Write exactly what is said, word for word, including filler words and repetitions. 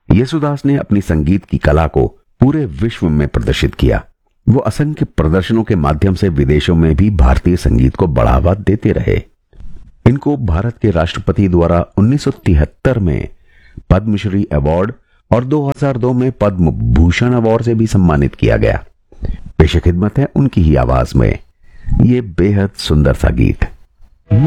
येसुदास ने अपनी संगीत की कला को पूरे विश्व में प्रदर्शित किया। वो असंख्य प्रदर्शनों के माध्यम से विदेशों में भी भारतीय संगीत को बढ़ावा देते रहे। इनको भारत के राष्ट्रपति द्वारा उन्नीस सौ तिहत्तर में पद्मश्री अवार्ड और दो हज़ार दो में पद्म भूषण अवार्ड से भी सम्मानित किया गया। पेश खिदमत है उनकी ही आवाज में ये बेहद सुंदर सा गीत।